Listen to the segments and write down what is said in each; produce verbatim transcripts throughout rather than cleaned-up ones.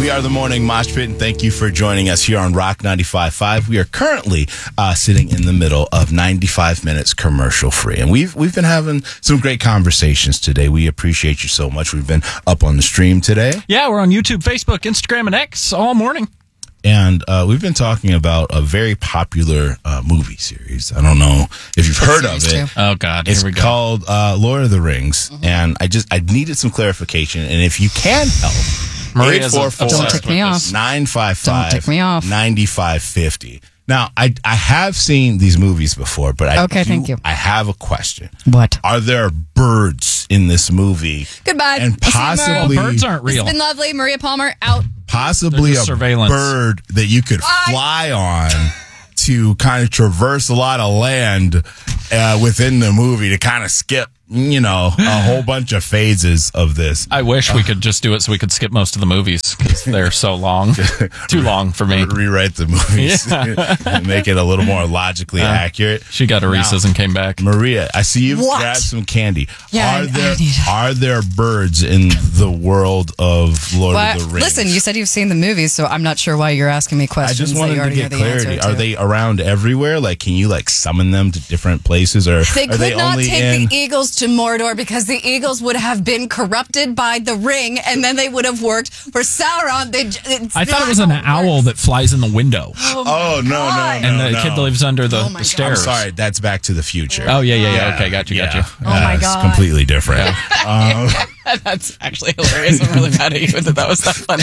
We are the Morning Mosh Pit, and thank you for joining us here on Rock ninety-five point five. We are currently uh, sitting in the middle of ninety-five minutes commercial free, and we've we've been having some great conversations today. We appreciate you so much. We've been up on the stream today. Yeah, we're on YouTube, Facebook, Instagram, and X all morning. And uh, we've been talking about a very popular uh, movie series. I don't know if you've heard of it. Oh, God, It's here we go. called uh, Lord of the Rings, mm-hmm. and I just I needed some clarification. And if you can help, Maria's eight four four, Don't tick me off. nine five Don't tick me five, off. nine five five zero. Now, I I have seen these movies before, but I Okay, do- thank you. I have a question. What? Are there birds in this movie? Goodbye. And I'll see you tomorrow. possibly Birds aren't real. It's been lovely. Maria Palmer out. possibly They're a just surveillance. bird that you could Bye. fly on to kind of traverse a lot of land uh, within the movie to kind of skip, you know, a whole bunch of phases of this. I wish we could just do it so we could skip most of the movies because they're so long. Too long for me. Rewrite the movies and make it a little more logically Uh, accurate. She got a Reese's Now, and came back. Maria, I see you've What? grabbed some candy. Yeah, I- are I there need- are there birds in the world of Lord What? of the Rings? Listen, you said you've seen the movies, so I'm not sure why you're asking me I questions. just that wanted you to already get know the clarity. answer Are to. they around everywhere? Like, can you like summon them to different places, or They are could they not only take in? the Eagles to Mordor because the Eagles would have been corrupted by the ring, and then they would have worked for Sauron. They, it's I thought it not was an how it owl works. that flies in the window. Oh no, no, no, and the no. kid that lives under the, Oh my the God. I'm stairs. sorry, that's Back to the Future. Oh, yeah, yeah, yeah. Okay, got you, got you. Oh, my it's God. completely different. Um, That's actually hilarious. I'm really mad at you that that was that funny.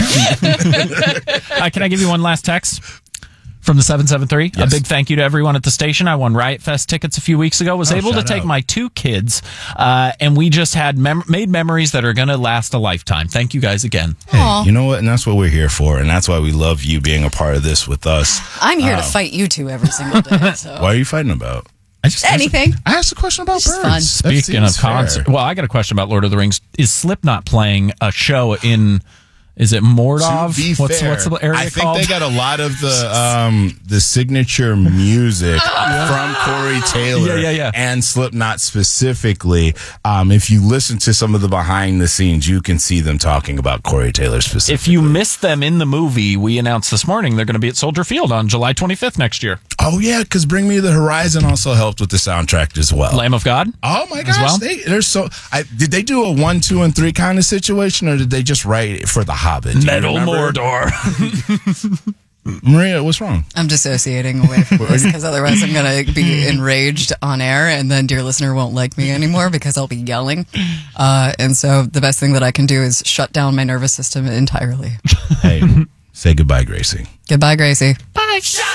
Uh, can I give you one last text? From the seven seven three. Yes. A big thank you to everyone at the station. I won Riot Fest tickets a few weeks ago. Was Oh, able to shout take out. my two kids, uh, and we just had mem- made memories that are going to last a lifetime. Thank you guys again. hey, you know what? And that's what we're here for, and that's why we love you being a part of this with us. I'm here Oh. to fight you two every single day. So. What are you fighting about? I just asked- Anything. I asked a question about It's just birds. fun. That Speaking of seems fair. concert, well, I got a question about Lord of the Rings. Is Slipknot playing a show in? Is it Mordov? To be what's fair, what's the area I think called? they got a lot of the um, the signature music from Corey Taylor Yeah, yeah, yeah. and Slipknot specifically. Um, if you listen to some of the behind the scenes, you can see them talking about Corey Taylor specifically. If you missed them in the movie, we announced this morning they're going to be at Soldier Field on July twenty-fifth next year. oh yeah, because Bring Me the Horizon also helped with the soundtrack as well. Lamb of God. Oh my As gosh, well? they, they're so. I, did they do a one, two, and three kind of situation, or did they just write it for The Hobbit? Do you Metal remember? Mordor. Maria, what's wrong? I'm dissociating away from this because otherwise I'm going to be enraged on air, and then dear listener won't like me anymore because I'll be yelling. Uh, and so the best thing that I can do is shut down my nervous system entirely. Hey, say goodbye, Gracie. Goodbye, Gracie. Bye.